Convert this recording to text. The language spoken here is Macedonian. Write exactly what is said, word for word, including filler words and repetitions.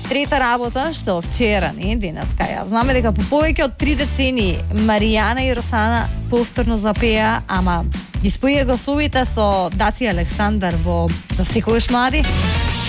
Трета работа што вчера не денеска ја знаме дека по повеќе од три децении Маријана и Росана повторно запеа, ама ги споија гласовите со Даци Александар во За секогаш млади.